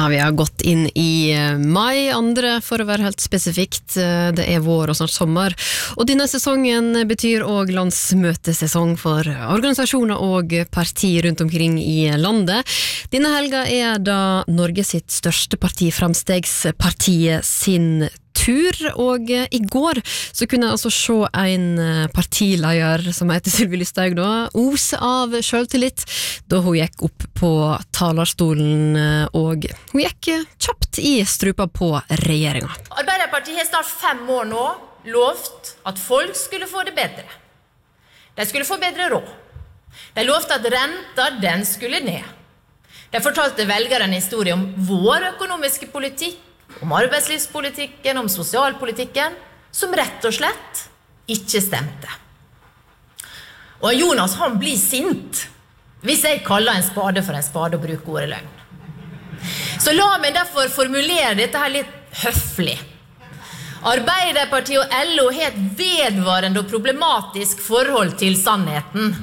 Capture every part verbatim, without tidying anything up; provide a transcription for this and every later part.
Ja, vi har gått inn i mai, andre for å være helt spesifikt. Det er vår og snart sommer. Og denne sesongen betyr også landsmøtesesong for organisasjoner og partier rundt omkring i landet. Denne helga er da Norge sitt største parti, Framstegspartiet sin tur, og i går så kunne jeg altså se en partileder som heter Sylvi Listhaug da, ose av selvtillit da hun gikk opp på talerstolen, og hun gikk kjapt i strupa på regjeringen. Arbeiderpartiet har snart fem år nå lovt at folk skulle få det bedre. De skulle få bedre råd. De lovte at renta den skulle ned. De fortalte velgerne en historie om vår økonomiske politikk, om arbeidslivspolitikken, om sosialpolitikken, som rett og slett ikke stemte. Og Jonas, han blir sint hvis jeg kaller en spade for en spade og bruker ordet løgn. Så la meg derfor formulere dette her litt høflig. Arbeiderpartiet og L O har et vedvarende og problematisk forhold til sannheten.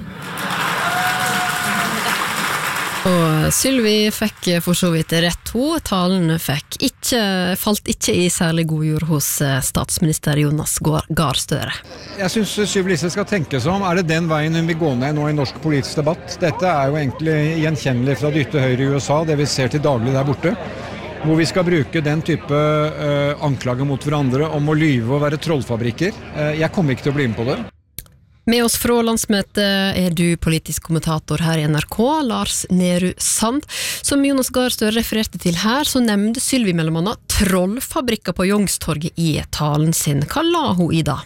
Og Sylvi fikk for så vidt rett ho. Talen fikk ikke, falt ikke i særlig god jord hos statsminister Jonas Gahr Støre. Jeg synes Sylvi Listhaug skal tenke seg om. Er det den veien hun vil gå ned nå i norsk politisk debatt? Dette er jo egentlig gjenkjennelig fra det ytre høyre i U S A, det vi ser til daglig der borte. Hvor vi skal bruke den type uh, anklager mot hverandre om å lyve og være trollfabrikker. Uh, jeg kommer ikke til å bli med på det. Med oss fra landsmøtet er du politisk kommentator her i N R K, Lars Nehru Sand. Som Jonas Gahr Støre refererte til her, så nevnte Sylvi mellom annet trollfabrikker på Youngstorget i talen sin. Hva la hun i da?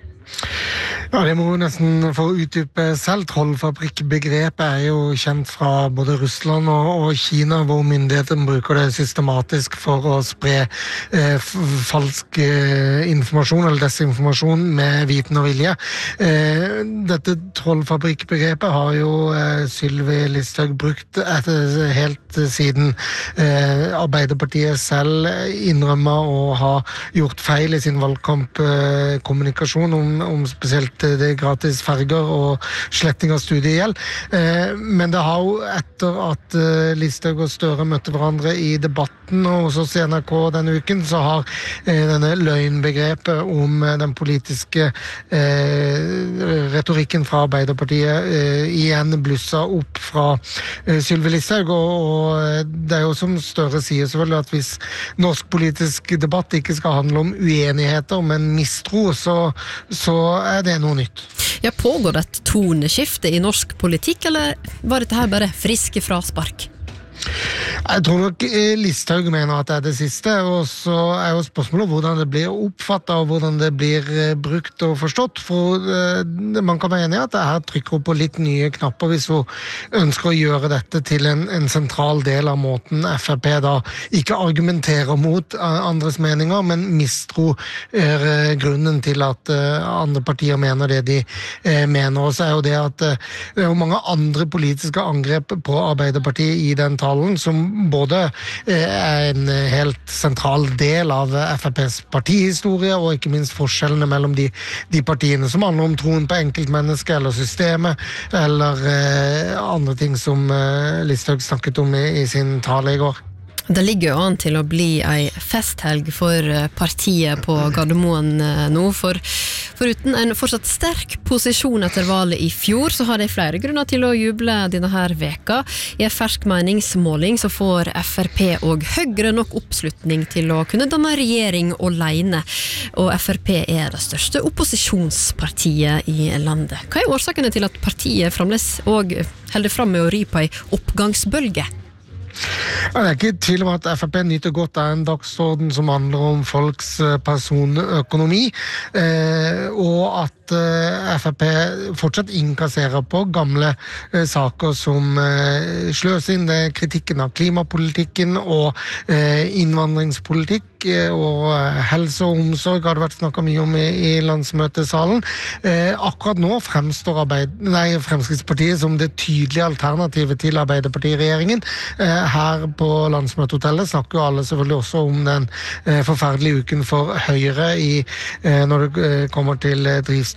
Ja, det må jo nesten få utdype selv. Trollfabrikkbegrepet er jo kjent fra både Russland og, og Kina, hvor myndighetene bruker det systematisk for å spre eh, falsk eh, informasjon eller desinformasjon med viten og vilje. Eh, dette trollfabrikkbegrepet har jo eh, Sylvi Listhaug brukt etter, helt siden eh, Arbeiderpartiet selv innrømmer å ha gjort feil i sin valgkampkommunikasjon om, om spesielt det gratis ferger og sletting av studiegjeld. Eh, men det har jo etter at eh, Listhaug og Støre møtte hverandre i debatten og hos oss i N R K denne uken, så har eh, denne løgnbegrepet om eh, den politiske eh, retorikken fra Arbeiderpartiet eh, igjen blussa opp fra eh, Sylvi Listhaug, og, og det er jo som Støre sier selvfølgelig at hvis norsk politisk debatt ikke skal handle om uenigheter, men mistro, så, så er det noe nytt. Ja, pågår det et toneskifte i norsk politikk, eller var dette her bare friske fraspark? Jeg tror nok Listhaug mener at det er det siste, og så er jo spørsmålet hvordan det blir oppfattet og hvordan det blir brukt og forstått, for man kan være enig i at det her trykker på litt nye knapper hvis hun ønsker å gjøre dette til en, en sentral del av måten F F P da ikke argumenterer mot andres meninger, men mistro er grunnen til at andre partier mener det de mener. Og så er jo det at det er jo mange andre politiske angrep på Arbeiderpartiet i den talen, som både er en helt sentral del av F F P's partihistorie, og ikke minst forskjellene mellom de, de partiene som handler om troen på enkeltmennesket eller systemet, eller eh, andre ting som eh, Listhaug snakket om i, i sin tale i går. Det ligger jo an til å bli ei festhelg for partiet på Gardermoen nå, for foruten en fortsatt sterk posisjon etter valget i fjor, så har de flere grunner til å juble denne her veka. I en fersk meningsmåling så får F R P og Høyre nok oppslutning til å kunne danne regjering alene, og F R P er det største opposisjonspartiet i landet. Hva er årsakene til at partiet fremdeles og holder frem med å ry på ei oppgangsbølge? Det er ikke tvil om at F R P nyter godt av en dagsorden som handler om folks personøkonomi, og at F R P fortsatt innkasserer på gamle saker som sløsing, kritikken av klimapolitikken og innvandringspolitikk og helse og omsorg har det vært snakket mye om i, i landsmøtesalen. Eh, akkurat nå fremstår Arbeid, nei, Fremskrittspartiet som det tydelige alternativet til Arbeiderpartiet-regjeringen. Eh, her på landsmøtehotellet snakker jo alle selvfølgelig også om den eh, forferdelige uken for Høyre i, eh, når det kommer til drivstoff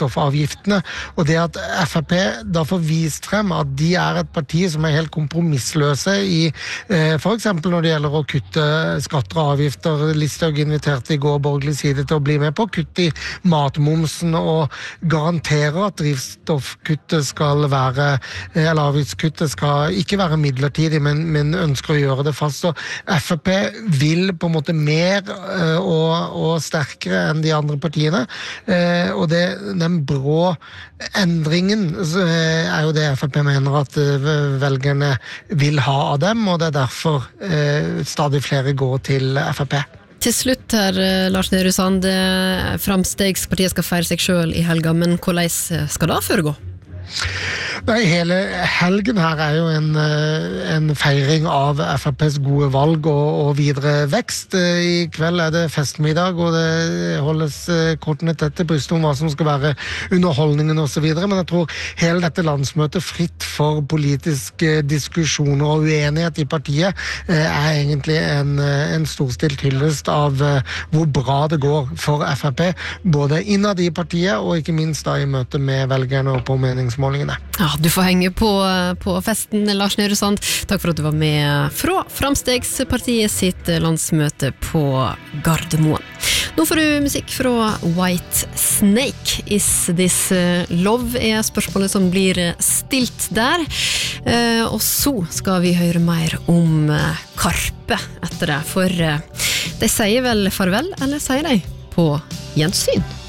drivstoffavgiftene, og det at F R P da får vist frem at de er et parti som er helt kompromissløse i eh, for eksempel når det gjelder å kutte skatter og avgifter. Listhaug inviterte i går borgerlig side til å bli med på å kutte i matmomsen og garanterer at drivstoffkuttet skal være, eller avgiftskuttet skal ikke være midlertidig, men, men ønsker å gjøre det fast. Så F R P vil på en måte mer uh, og, og sterkere enn de andre partiene, uh, og det, den brå endringen uh, er jo det F R P mener at uh, velgerne vil ha av dem, og det er derfor uh, stadig flere går til F R P. Til slutt her, Lars Nehru Sand, Framstegspartiet skal feire seg selv i helga, men hvordan skal det foregå? Nei, hele helgen her er jo en, en feiring av F R P's gode valg og, og videre vekst. I kveld er det festmiddag, og det holdes kortene tett til brystet om hva som skal være underholdningen og så videre, men jeg tror hele dette landsmøtet fritt for politiske diskusjoner og uenighet i partiet er egentlig en, en storstilt hyllest av hvor bra det går for F R P, både innad i partiet og ikke minst da i møte med velgerne og på meningsmålingene. Ja, du får henge på, på festen, Lars Nehru Sand. Takk for at du var med fra Framstegspartiet sitt landsmøte på Gardermoen. Nå får du musikk fra White Snake. Is this love er spørsmålet som blir stilt der. Eh, og så skal vi høre mer om Karpe etter det, for de sier vel farvel, eller sier de på gjensyn?